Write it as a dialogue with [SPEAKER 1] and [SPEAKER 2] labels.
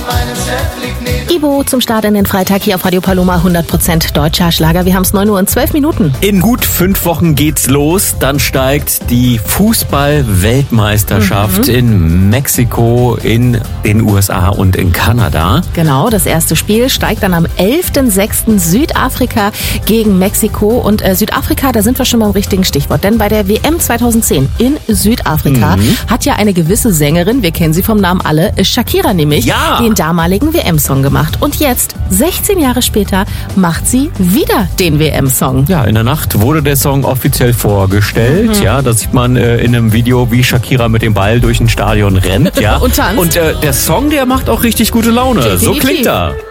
[SPEAKER 1] Ibo zum Start in den Freitag hier auf Radio Paloma, 100% deutscher Schlager. Wir haben es 9 Uhr und 12 Minuten.
[SPEAKER 2] In gut 5 Wochen geht's los. Dann steigt die Fußball-Weltmeisterschaft in Mexiko, in den USA und in Kanada.
[SPEAKER 1] Genau, das erste Spiel steigt dann am 11.06. Südafrika gegen Mexiko. Und Südafrika, da sind wir schon beim richtigen Stichwort. Denn bei der WM 2010 in Südafrika hat ja eine gewisse Sängerin, wir kennen sie vom Namen alle, Shakira nämlich, den damaligen WM-Song gemacht. Und jetzt, 16 Jahre später, macht sie wieder den WM-Song.
[SPEAKER 2] Ja, in der Nacht wurde der Song offiziell vorgestellt. Ja, da sieht man in einem Video, wie Shakira mit dem Ball durch ein Stadion rennt. Ja.
[SPEAKER 1] Und tanzt.
[SPEAKER 2] Und der Song, der macht auch richtig gute Laune.
[SPEAKER 1] Definitiv.
[SPEAKER 2] So klingt er.